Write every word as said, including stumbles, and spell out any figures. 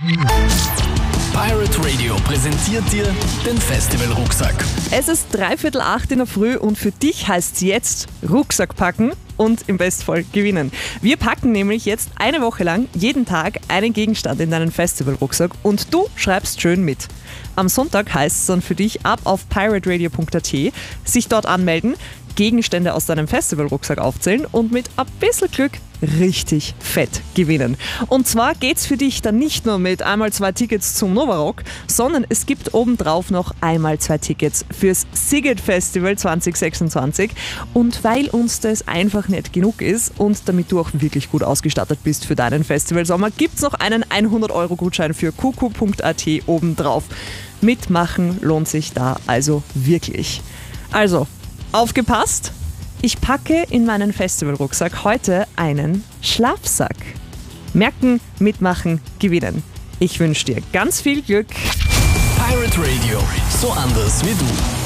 Pirate Radio präsentiert dir den Festival-Rucksack. Es ist dreiviertel acht in der Früh und für dich heißt es jetzt Rucksack packen und im Bestfall gewinnen. Wir packen nämlich jetzt eine Woche lang jeden Tag einen Gegenstand in deinen Festival-Rucksack und du schreibst schön mit. Am Sonntag heißt es dann für dich ab auf pirate radio punkt a t, sich dort anmelden, Gegenstände aus deinem Festival-Rucksack aufzählen und mit ein bisschen Glück richtig fett gewinnen. Und zwar geht's für dich dann nicht nur mit einmal zwei Tickets zum Novarock, sondern es gibt obendrauf noch einmal zwei Tickets fürs Sziget Festival zwanzig sechsundzwanzig. Und weil uns das einfach nicht genug ist und damit du auch wirklich gut ausgestattet bist für deinen Festivalsommer, gibt's noch einen hundert Euro Gutschein für q q punkt a t obendrauf. Mitmachen lohnt sich da also wirklich. Also, aufgepasst! Ich packe in meinen Festivalrucksack heute einen Schlafsack. Merken, mitmachen, gewinnen. Ich wünsche dir ganz viel Glück. Pirate Radio, so anders wie du.